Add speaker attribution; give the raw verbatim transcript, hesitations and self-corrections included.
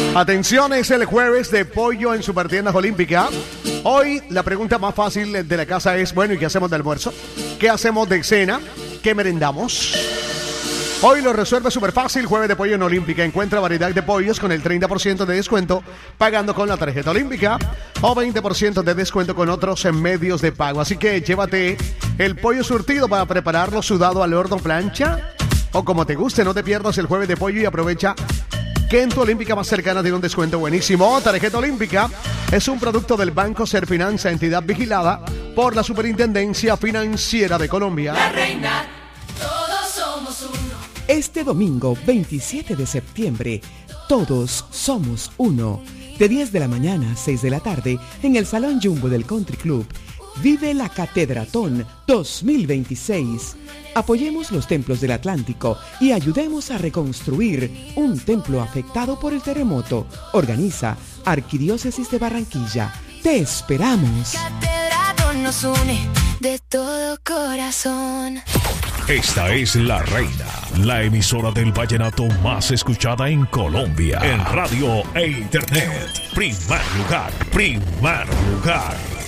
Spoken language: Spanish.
Speaker 1: Atención, es el jueves de pollo en Supertiendas Olímpica. Hoy la pregunta más fácil de la casa es, bueno, ¿y qué hacemos de almuerzo? ¿Qué hacemos de cena? ¿Qué merendamos? Hoy lo resuelve súper fácil, jueves de pollo en Olímpica. Encuentra variedad de pollos con el treinta por ciento de descuento pagando con la tarjeta Olímpica o veinte por ciento de descuento con otros medios de pago. Así que llévate el pollo surtido para prepararlo sudado al horno, plancha o como te guste. No te pierdas el jueves de pollo y aprovecha que en tu Olímpica más cercana tiene un descuento buenísimo. Tarjeta Olímpica es un producto del Banco Serfinanza, entidad vigilada por la Superintendencia Financiera de Colombia.
Speaker 2: La reina, todos somos uno.
Speaker 3: Este domingo veintisiete de septiembre, todos somos uno. De diez de la mañana a seis de la tarde, en el Salón Jumbo del Country Club, vive la Catedratón dos mil veintiséis. Apoyemos los templos del Atlántico y ayudemos a reconstruir un templo afectado por el terremoto. Organiza Arquidiócesis de Barranquilla. Te esperamos.
Speaker 2: Catedratón nos une de todo corazón.
Speaker 4: Esta es La Reina, la emisora del vallenato más escuchada en Colombia. En radio e internet. Primer lugar, primer lugar.